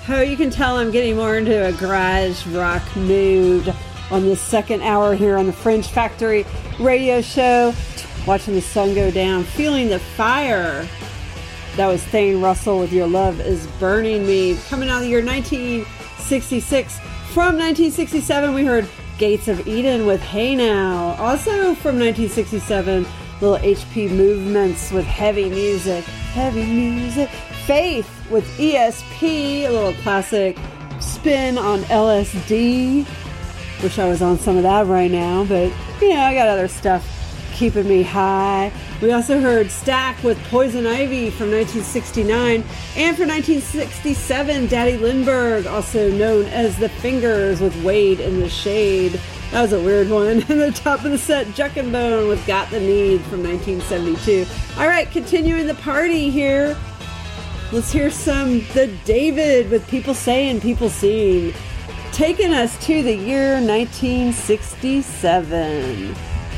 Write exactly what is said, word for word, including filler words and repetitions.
Oh, you can tell I'm getting more into a garage rock mood on this second hour here on the Fringe Factory radio show. Watching the sun go down, feeling the fire. That was Thane Russell with Your Love Is Burning Me. Coming out of the year nineteen sixty-six. From nineteen sixty-seven, we heard Gates of Eden with Hey Now. Also from nineteen sixty-seven, little H P Movements with Heavy Music. Heavy Music. Faith with E S P, a little classic spin on L S D. Wish I was on some of that right now, but you know, I got other stuff keeping me high. We also heard Stack with Poison Ivy from nineteen sixty-nine, and for nineteen sixty-seven, Daddy Lindbergh, also known as The Fingers, with Wade in the Shade. That was a weird one. And the top of the set, Juck and Bone with Got the Need from nineteen seventy-two. All right, continuing the party here. Let's hear some The David with People Saying, People Seeing, taking us to the year nineteen sixty-seven.